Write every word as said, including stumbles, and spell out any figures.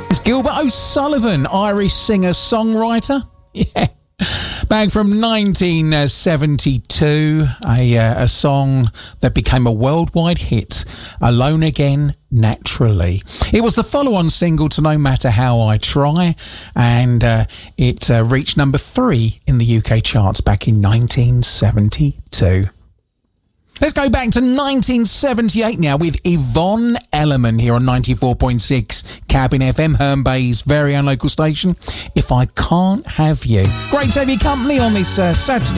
It's Gilbert O'Sullivan, Irish singer-songwriter. Yeah. Back from nineteen seventy-two, a, uh, a song that became a worldwide hit, Alone Again, Naturally. It was the follow-on single to No Matter How I Try, and uh, it uh, reached number three in the U K charts back in nineteen seventy-two. Let's go back to nineteen seventy-eight now with Yvonne Elliman here on ninety-four point six Cabin F M, Herne Bay's very own local station. If I Can't Have You. Great to have your company on this uh, Saturday